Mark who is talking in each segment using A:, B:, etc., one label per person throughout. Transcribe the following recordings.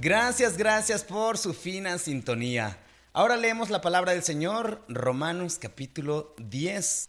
A: Gracias por su fina sintonía. Ahora leemos la palabra del Señor, Romanos capítulo 10.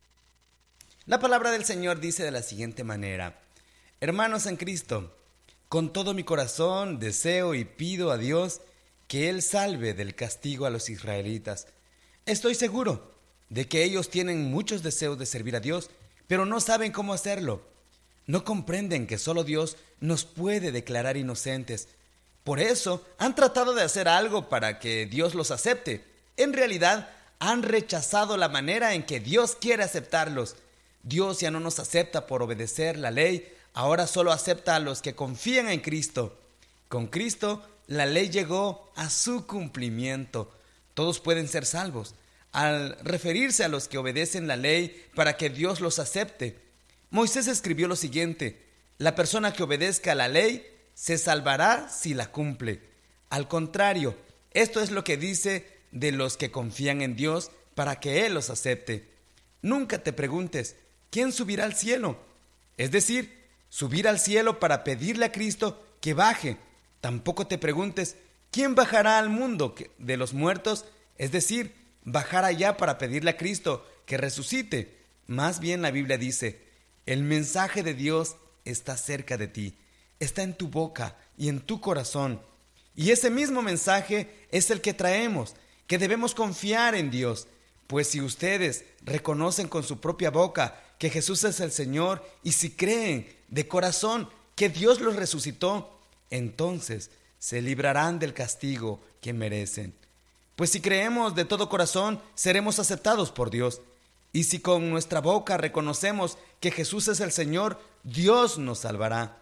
A: La palabra del Señor dice de la siguiente manera: Hermanos en Cristo, con todo mi corazón deseo y pido a Dios que Él salve del castigo a los israelitas. Estoy seguro de que ellos tienen muchos deseos de servir a Dios, pero no saben cómo hacerlo. No comprenden que solo Dios nos puede declarar inocentes. Por eso han tratado de hacer algo para que Dios los acepte. En realidad, han rechazado la manera en que Dios quiere aceptarlos. Dios ya no nos acepta por obedecer la ley, ahora solo acepta a los que confían en Cristo. Con Cristo, la ley llegó a su cumplimiento. Todos pueden ser salvos al referirse a los que obedecen la ley para que Dios los acepte. Moisés escribió lo siguiente: la persona que obedezca a la ley se salvará si la cumple. Al contrario, esto es lo que dice de los que confían en Dios para que Él los acepte. Nunca te preguntes, ¿quién subirá al cielo? Es decir, subir al cielo para pedirle a Cristo que baje. Tampoco te preguntes, ¿quién bajará al mundo de los muertos? Es decir, bajar allá para pedirle a Cristo que resucite. Más bien la Biblia dice: el mensaje de Dios está cerca de ti, está en tu boca y en tu corazón. Y ese mismo mensaje es el que traemos, que debemos confiar en Dios. Pues si ustedes reconocen con su propia boca que Jesús es el Señor y si creen de corazón que Dios los resucitó, entonces se librarán del castigo que merecen. Pues si creemos de todo corazón, seremos aceptados por Dios. Y si con nuestra boca reconocemos que Jesús es el Señor, Dios nos salvará.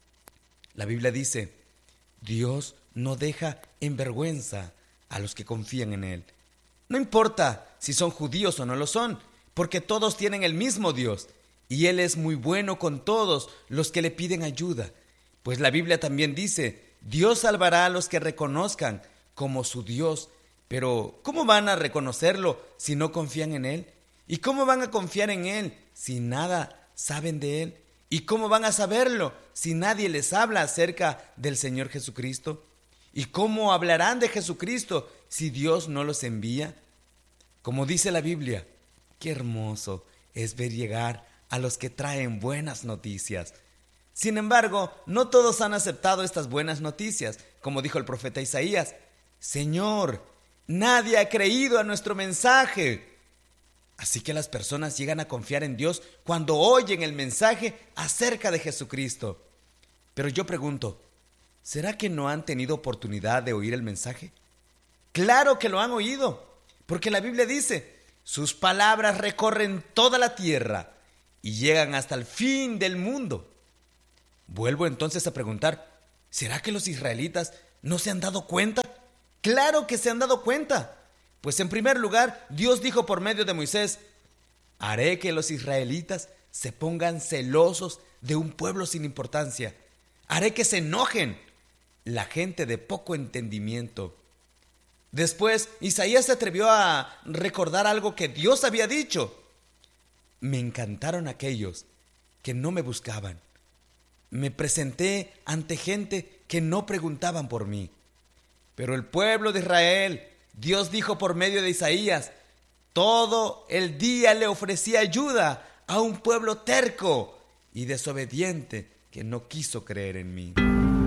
A: La Biblia dice: Dios no deja en vergüenza a los que confían en Él. No importa si son judíos o no lo son, porque todos tienen el mismo Dios, y Él es muy bueno con todos los que le piden ayuda. Pues la Biblia también dice: Dios salvará a los que reconozcan como su Dios. Pero ¿cómo van a reconocerlo si no confían en Él? ¿Y cómo van a confiar en Él si nada saben de Él? ¿Y cómo van a saberlo si nadie les habla acerca del Señor Jesucristo? ¿Y cómo hablarán de Jesucristo si Dios no los envía? Como dice la Biblia, qué hermoso es ver llegar a los que traen buenas noticias. Sin embargo, no todos han aceptado estas buenas noticias. Como dijo el profeta Isaías: Señor, nadie ha creído a nuestro mensaje. Así que las personas llegan a confiar en Dios cuando oyen el mensaje acerca de Jesucristo. Pero yo pregunto, ¿será que no han tenido oportunidad de oír el mensaje? Claro que lo han oído, porque la Biblia dice: sus palabras recorren toda la tierra y llegan hasta el fin del mundo. Vuelvo entonces a preguntar, ¿será que los israelitas no se han dado cuenta? ¡Claro que se han dado cuenta! Pues en primer lugar, Dios dijo por medio de Moisés: haré que los israelitas se pongan celosos de un pueblo sin importancia. Haré que se enojen la gente de poco entendimiento. Después, Isaías se atrevió a recordar algo que Dios había dicho: me encantaron aquellos que no me buscaban. Me presenté ante gente que no preguntaban por mí. Pero el pueblo de Israel, Dios dijo por medio de Isaías, todo el día le ofrecía ayuda a un pueblo terco y desobediente que no quiso creer en mí.